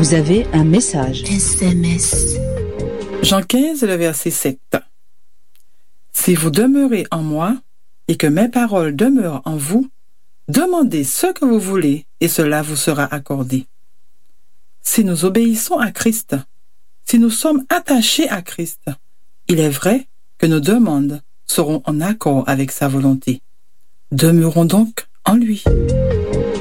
Vous avez un message. SMS. Jean 15, le verset 7. Si vous demeurez en moi et que mes paroles demeurent en vous, demandez ce que vous voulez et cela vous sera accordé. Si nous obéissons à Christ, si nous sommes attachés à Christ, il est vrai que nos demandes seront en accord avec sa volonté. Demeurons donc en lui.